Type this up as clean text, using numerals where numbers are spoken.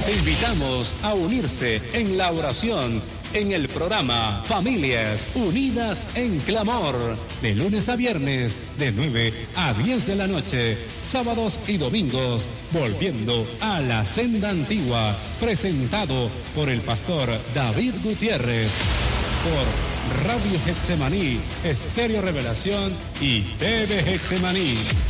Te invitamos a unirse en la oración en el programa Familias Unidas en Clamor, de lunes a viernes, de 9 a 10 de la noche, sábados y domingos, volviendo a la senda antigua, presentado por el pastor David Gutiérrez, por Radio Getsemaní, Estéreo Revelación y TV Getsemaní.